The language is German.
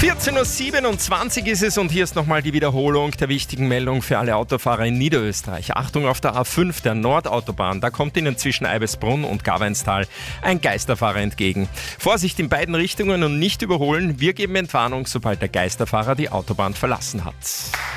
14.27 Uhr ist es und hier ist nochmal die Wiederholung der wichtigen Meldung für alle Autofahrer in Niederösterreich. Achtung auf der A5, der Nordautobahn, da kommt Ihnen zwischen Eibesbrunn und Gaweinstal ein Geisterfahrer entgegen. Vorsicht in beiden Richtungen und nicht überholen. Wir geben Entwarnung, sobald der Geisterfahrer die Autobahn verlassen hat.